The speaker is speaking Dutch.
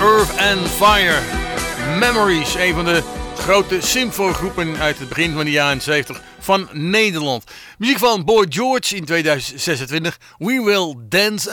Earth and Fire. Memories, een van de grote symfogroepen uit het begin van de jaren 70 van Nederland. Muziek van Boy George in 2026. We Will Dance